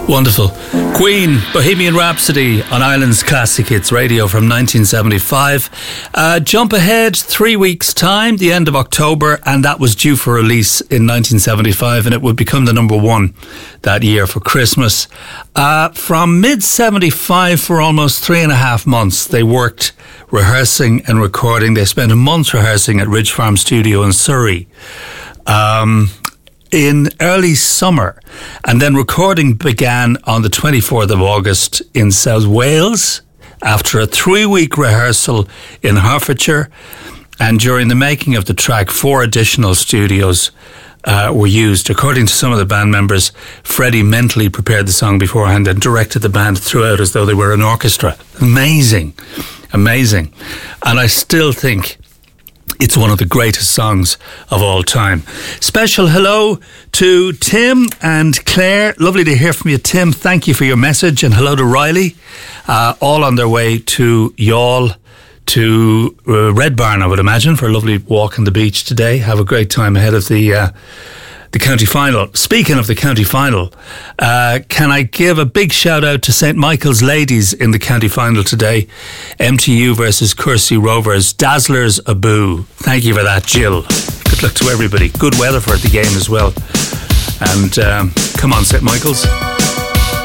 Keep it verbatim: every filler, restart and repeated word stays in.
Wonderful. Queen, Bohemian Rhapsody on Ireland's Classic Hits Radio from nineteen seventy-five. Uh, jump ahead three weeks' time, the end of October, and that was due for release in nineteen seventy-five, and it would become the number one that year for Christmas. Uh, from mid seventy-five, for almost three and a half months, they worked rehearsing and recording. They spent a month rehearsing at Ridge Farm Studio in Surrey. Um... in early summer, and then recording began on the twenty-fourth of August in South Wales after a three-week rehearsal in Hertfordshire, and during the making of the track four additional studios uh, were used. According to some of the band members, Freddie mentally prepared the song beforehand and directed the band throughout as though they were an orchestra. Amazing, amazing. And I still think it's one of the greatest songs of all time. Special hello to Tim and Claire. Lovely to hear from you, Tim. Thank you for your message. And hello to Riley. Uh, all on their way to Youghal, to uh, Red Barn, I would imagine, for a lovely walk on the beach today. Have a great time ahead of the uh, the county final. Speaking of the county final, uh, can I give a big shout out to Saint Michael's ladies in the county final today? M T U versus Kersey Rovers. Dazzlers Abu. Thank you for that, Jill. Good luck to everybody. Good weather for the game as well. And um, come on, Saint Michael's.